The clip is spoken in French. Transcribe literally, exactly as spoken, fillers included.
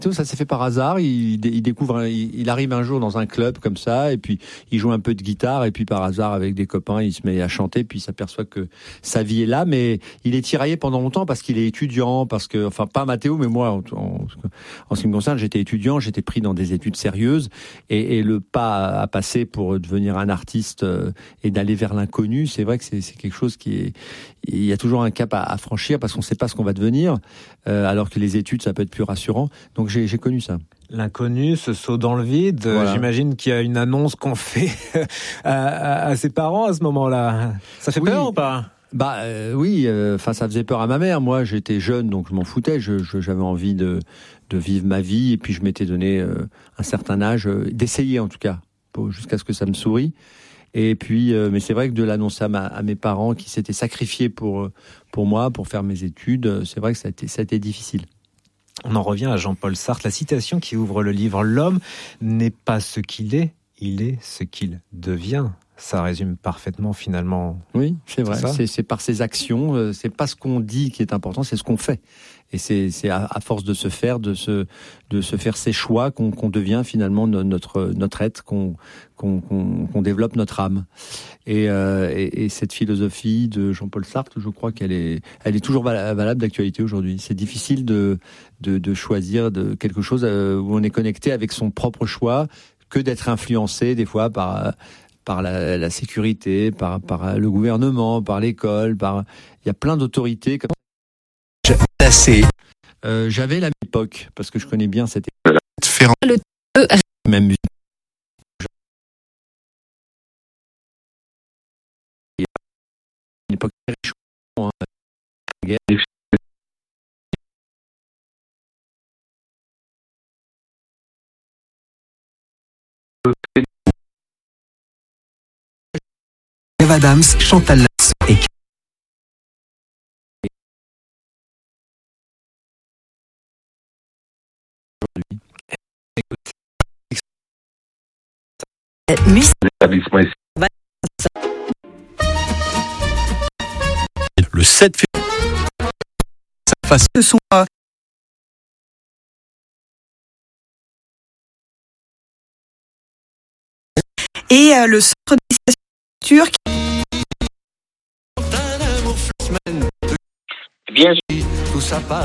Ça s'est fait par hasard. Il, il découvre, il, il arrive un jour dans un club comme ça, et puis il joue un peu de guitare, et puis par hasard avec des copains, il se met à chanter, puis il s'aperçoit que sa vie est là, mais il est tiraillé pendant longtemps parce qu'il est étudiant, parce que, enfin pas Mathéo, mais moi, en, en, en ce qui me concerne, j'étais étudiant, j'étais pris dans des études sérieuses, et, et le pas à passer pour devenir un artiste euh, et d'aller vers l'inconnu, c'est vrai que c'est, c'est quelque chose qui est, il y a toujours un cap à, à franchir parce qu'on ne sait pas ce qu'on va devenir, euh, alors que les études, ça peut être plus rassurant. Donc j'ai, j'ai connu ça. L'inconnu, ce saut dans le vide. Voilà. J'imagine qu'il y a une annonce qu'on fait à, à, à ses parents à ce moment-là. Ça fait oui. peur ou pas? Bah euh, oui, enfin euh, ça faisait peur à ma mère. Moi, j'étais jeune, donc je m'en foutais. Je, je, j'avais envie de, de vivre ma vie, et puis je m'étais donné euh, un certain âge, euh, d'essayer en tout cas, pour, jusqu'à ce que ça me sourie. Et puis, euh, mais c'est vrai que de l'annoncer à, ma, à mes parents qui s'étaient sacrifiés pour pour moi, pour faire mes études, c'est vrai que ça a été, ça a été difficile. On en revient à Jean-Paul Sartre, la citation qui ouvre le livre. L'homme n'est pas ce qu'il est, il est ce qu'il devient. Ça résume parfaitement finalement. Oui, c'est vrai. C'est, c'est, c'est par ses actions, c'est pas ce qu'on dit qui est important, c'est ce qu'on fait. Et c'est, c'est à, à force de se faire, de se, de se faire ses choix qu'on, qu'on devient finalement notre, notre être, qu'on, qu'on, qu'on, qu'on développe notre âme. Et, euh, et, et cette philosophie de Jean-Paul Sartre, je crois qu'elle est, elle est toujours valable d'actualité aujourd'hui. C'est difficile de, de, de choisir de quelque chose où on est connecté avec son propre choix, que d'être influencé des fois par par la, la sécurité, par, par le gouvernement, par l'école, par il y a plein d'autorités comme assez. Euh, j'avais la même époque parce que je connais bien cette époque. Le même musique. Une époque très riche. Hein. Kev Adams, Chantal Latsou et Le sept février, sa face de son et euh, le centre d'initiation turc. bien tout ça passe.